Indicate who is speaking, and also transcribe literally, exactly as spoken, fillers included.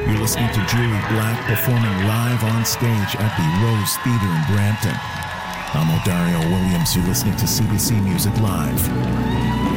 Speaker 1: You're listening to Julie Black performing live on stage at the Rose Theater in Brampton. I'm Odario Williams. You're listening to C B C Music Live.